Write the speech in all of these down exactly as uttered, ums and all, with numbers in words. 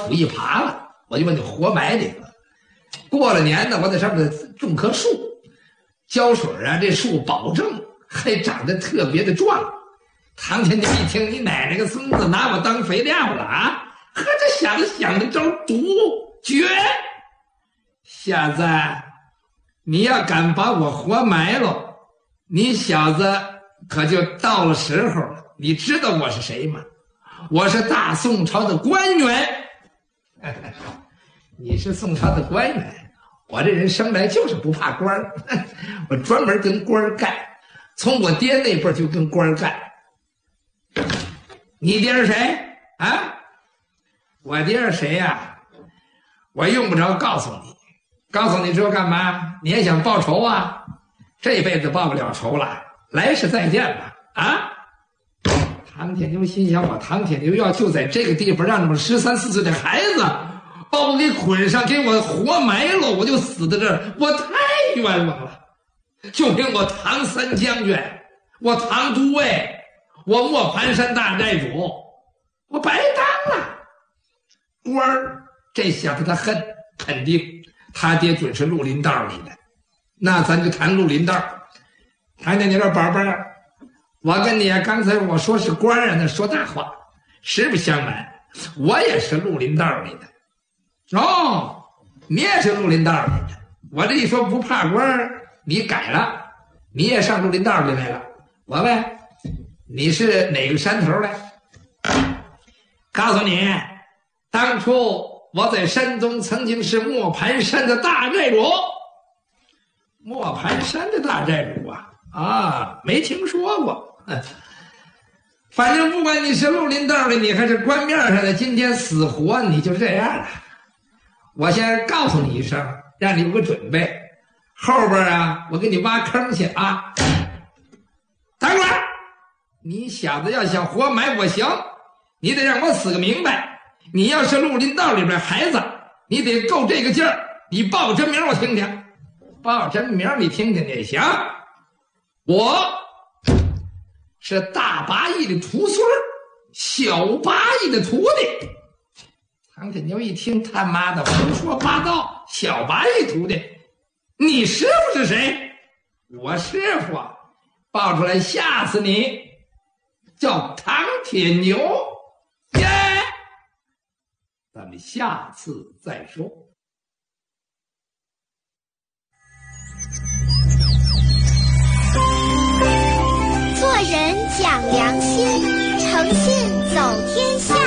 土一耙了，我就把你活埋里了。过了年呢，我在上面种棵树，浇水啊，这树保证还长得特别的壮。唐天就一听，你奶奶个孙子拿我当肥料了啊！呵，这小子想的招毒绝！小子，你要敢把我活埋了，你小子可就到了时候了。你知道我是谁吗？我是大宋朝的官员。你是宋朝的官员，我这人生来就是不怕官儿，我专门跟官儿干，从我爹那辈就跟官儿干。你爹是谁啊？我爹是谁呀、啊？我用不着告诉你，告诉你之后干嘛？你也想报仇啊？这辈子报不了仇了，来世再见吧！啊！唐铁牛心想，我唐铁牛要就在这个地方让这么十三四岁的孩子把我给捆上，给我活埋了，我就死在这儿，我太冤枉了。就凭我唐三将军，我唐都尉，我磨盘山大寨主，我白当了。官儿，这小子他恨，肯定他爹准是绿林道里的。那咱就谈绿林道。唐铁牛说，宝贝儿，我跟你啊，刚才我说是官儿啊，那说大话。实不相瞒，我也是绿林道里的。哦，你也是绿林道里的。我这一说不怕官儿，你改了，你也上绿林道里来了。我问，你是哪个山头的？告诉你，当初我在山东曾经是磨盘山的大寨主。磨盘山的大寨主啊，啊，没听说过。反正不管你是绿林道的，你还是官面上的，今天死活你就这样了。我先告诉你一声，让你有个准备。后边啊，我给你挖坑去啊！等会儿，你小子要想活埋我行，你得让我死个明白。你要是绿林道里边孩子，你得够这个劲儿。你报真名我听听，报真名你听听也行。我是大八义的徒孙，小八义的徒弟。唐铁牛一听，他妈的胡说八道！小八义徒弟，你师傅是谁？我师傅，报出来吓死你！叫唐铁牛。耶！咱们下次再说。 做人讲良心，诚信走天下。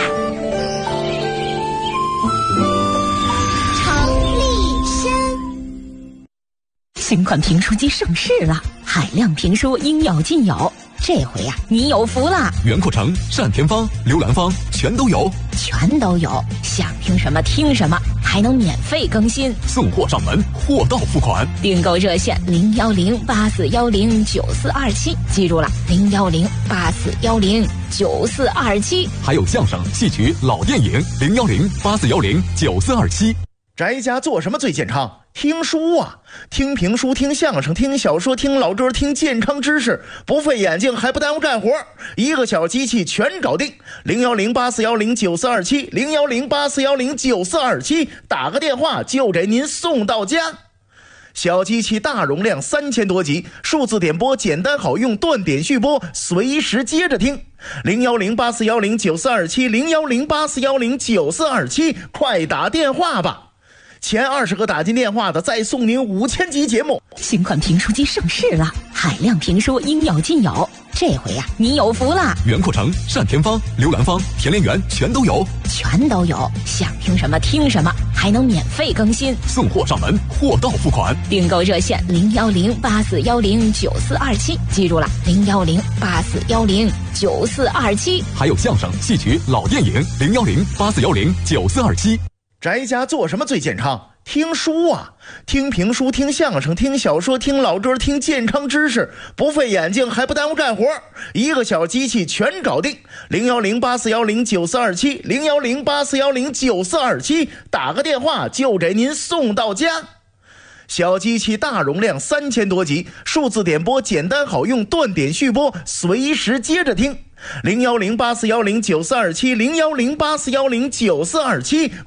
新款评书机上市了，海量评书应有尽有。这回呀、啊，你有福了！ 袁阔成、单田芳、刘兰芳全都有， 全都有。想听什么听什么，还能免费更新， 送货上门，货到付款。 订购热线零幺零八四幺零九四二七，记住了，零幺零八四幺零九四二七。 还有相声、戏曲、老电影零幺零八四幺零九四二七。 宅家做什么最健康？听书啊，听评书，听相声，听小说，听老歌，听健康知识，不费眼睛还不耽误干活，一个小机器全搞定。零幺零八四幺零九四二七，零幺零八四幺零九四二七，打个电话就给您送到家。小机器大容量，三千多集，数字点播简单好用，断点续播，随时接着听。零幺零八四幺零九四二七，零幺零八四幺零九四二七，快打电话吧！前二十个打进电话的，再送您五千集节目。 新款评书机上市了，海量评书应有尽有。这回呀、啊，你有福了！ 袁阔成、单田芳、刘兰芳、田连元全都有， 全都有。想听什么听什么，还能免费更新， 送货上门，货到付款。 订购热线零幺零八四幺零九四二七，记住了，零幺零八四幺零九四二七。 还有相声、戏曲、老电影零幺零八四幺零九四二七。 宅家做什么最健康？听书啊，听评书，听相声，听小说，听老歌，听健康知识，不费眼睛还不耽误干活，一个小机器全搞定。零幺零八四幺零九四二七，零幺零八四幺零九四二七，打个电话就给您送到家。小机器大容量，三千多集，数字点播简单好用，断点续播，随时接着听。零幺零八四幺零九四二七，零幺零八四幺零九四二七。